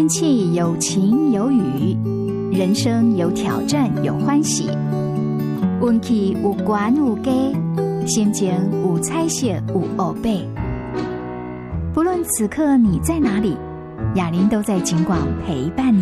天气有晴有雨，人生有挑战有欢喜，运气有悬有低，心情有彩色有乌白。不论此刻你在哪里，雅玲都在警广陪伴你。